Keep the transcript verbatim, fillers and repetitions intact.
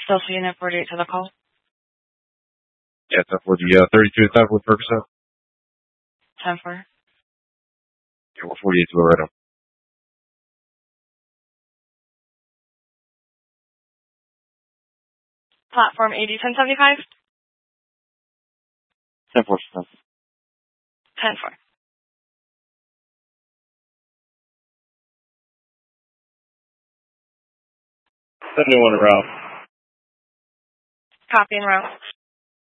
Still seeing it forty-eight to the call. Yeah, ten for the uh, thirty-two attack with Percocet. ten four. Yeah, we're forty-eight to it right now. Platform eighty, ten seventy-five. ten four. ten four. seventy-one around. Copy and route.